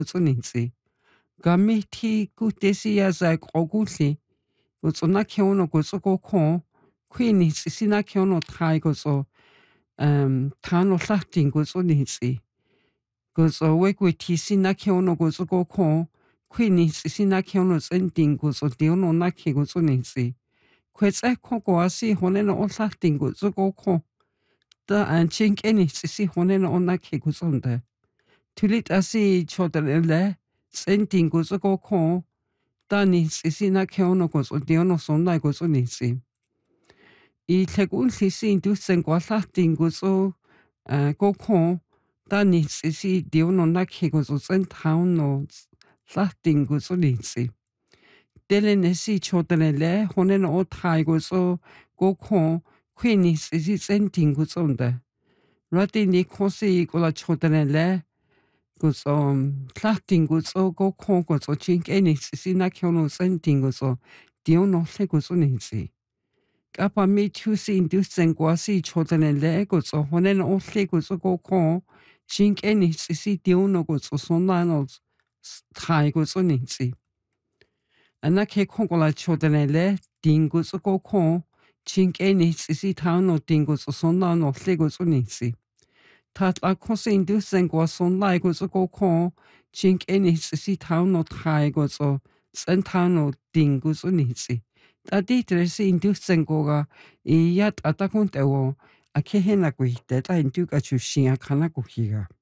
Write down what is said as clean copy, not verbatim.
Gutsuninsi. Gamiti Gutesi za Groguli, Gutsunakiono Gutsugoko, Queenie Sinakiono Taigoso, Tano Latin Gutsuninsi. Gutso Wegwiti Sinakiono Gutsugoko, Queenie Sinakiono Sending Gutso Diono Naki Gutsuninsi. Quetsa Kogoasi Honena o Latin Gutsugoko. Da chink any sisi honena ona ke guzonda. Tulit asi chodele, sending guzugo ko, dani sisi na keono gozo diono sonda guzonisi. I tegun sisi indusen gualatin guzo go ko, dani sisi diono na ke gozo sentauno no latin guzonisi. Dele nesi chodele, honena o tai guzo go ko, Queenie sisi sending guzonda. Rati ni kosi kola chotanele guzo tlachting guzo go ko guzo chink eni sisi na kiono senting guzo dio no se guzo nisi. Kapa mi tusi indusen guasi chotanele guzo honen o se guzo go ko chink eni sisi dio no guzo sonano tai guzo nisi. Anake kongola chotanele ding guzo go ko chink eni sisi tau no ding guzo sonano se guzo nisi. Tatla kosi indusen guason lai guzo go ko, chink eni sisi tau no tai guzo, sen tau no ding guzo nisi. Taditre si indusen goga, I yat atakunte wo, a kehena guhite, ta induka chushia kana guhiga.